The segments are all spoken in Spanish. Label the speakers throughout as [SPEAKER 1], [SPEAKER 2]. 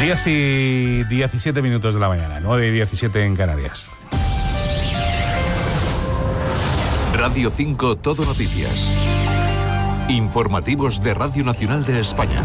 [SPEAKER 1] 10:17 de la mañana, 9:17 en Canarias.
[SPEAKER 2] Radio 5 Todo Noticias. Informativos de Radio Nacional de España.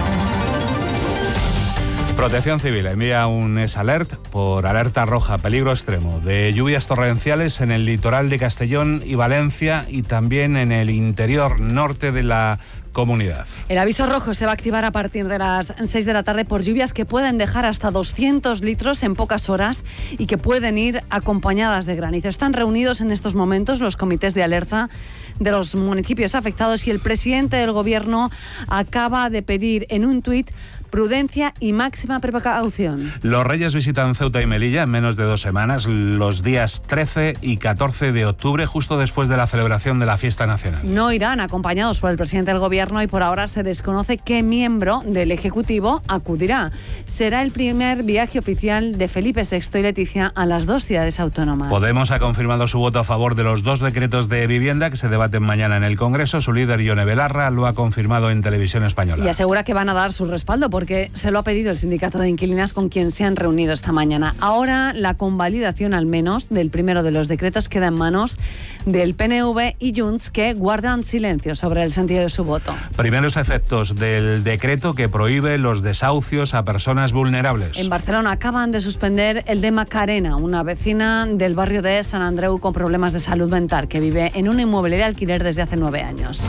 [SPEAKER 1] Protección Civil envía un S-Alert por alerta roja, peligro extremo, de lluvias torrenciales en el litoral de Castellón y Valencia y también en el interior norte de la comunidad.
[SPEAKER 3] El aviso rojo se va a activar a partir de las 6 de la tarde por lluvias que pueden dejar hasta 200 litros en pocas horas y que pueden ir acompañadas de granizo. Están reunidos en estos momentos los comités de alerta de los municipios afectados y el presidente del gobierno acaba de pedir en un tuit prudencia y máxima precaución.
[SPEAKER 1] Los Reyes visitan Ceuta y Melilla en menos de 2 semanas, los días 13 y 14 de octubre, justo después de la celebración de la fiesta nacional.
[SPEAKER 3] No irán acompañados por el presidente del gobierno y por ahora se desconoce qué miembro del Ejecutivo acudirá. Será el primer viaje oficial de Felipe VI y Leticia a las 2 ciudades autónomas.
[SPEAKER 1] Podemos ha confirmado su voto a favor de los 2 decretos de vivienda que se debaten mañana en el Congreso. Su líder, Ione Belarra, lo ha confirmado en Televisión Española.
[SPEAKER 3] Y asegura que van a dar su respaldo porque se lo ha pedido el sindicato de inquilinas con quien se han reunido esta mañana. Ahora la convalidación al menos del primero de los decretos queda en manos del PNV y Junts, que guardan silencio sobre el sentido de su voto.
[SPEAKER 1] Primeros efectos del decreto que prohíbe los desahucios a personas vulnerables.
[SPEAKER 3] En Barcelona acaban de suspender el de Macarena, una vecina del barrio de Sant Andreu con problemas de salud mental que vive en un inmueble de alquiler desde hace 9 años.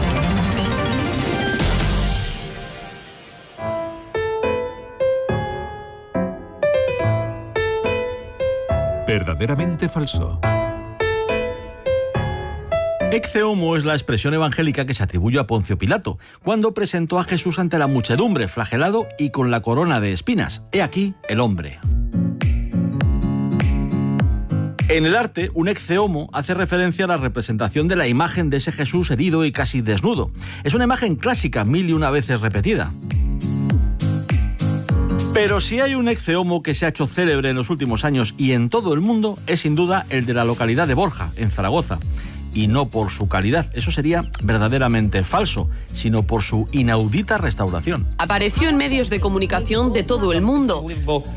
[SPEAKER 2] Verdaderamente falso.
[SPEAKER 4] Ecce homo es la expresión evangélica que se atribuye a Poncio Pilato, cuando presentó a Jesús ante la muchedumbre, flagelado y con la corona de espinas. He aquí el hombre. En el arte, un ecce homo hace referencia a la representación de la imagen de ese Jesús herido y casi desnudo. Es una imagen clásica, 1001 veces repetida. Pero si hay un ecce homo que se ha hecho célebre en los últimos años y en todo el mundo, es sin duda el de la localidad de Borja, en Zaragoza. Y no por su calidad, eso sería verdaderamente falso, sino por su inaudita restauración.
[SPEAKER 5] Apareció en medios de comunicación de todo el mundo.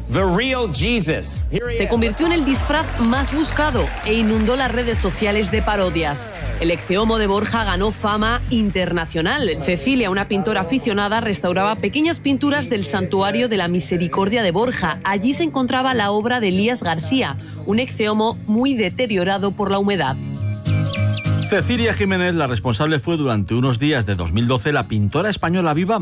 [SPEAKER 5] Se convirtió en el disfraz más buscado e inundó las redes sociales de parodias. El ecce homo de Borja ganó fama internacional. Cecilia, una pintora aficionada, restauraba pequeñas pinturas del Santuario de la Misericordia de Borja. Allí se encontraba la obra de Elías García, un ecce homo muy deteriorado por la humedad.
[SPEAKER 4] Cecilia Jiménez, la responsable, fue durante unos días de 2012 la pintora española viva